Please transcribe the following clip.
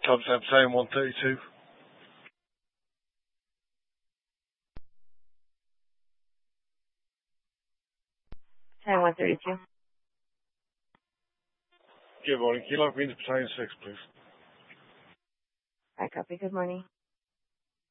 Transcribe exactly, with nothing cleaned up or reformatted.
Timestamp saying one thirty-two. Time one thirty-two. Good morning. Can you log me into Battalion six, please? I copy. Good morning.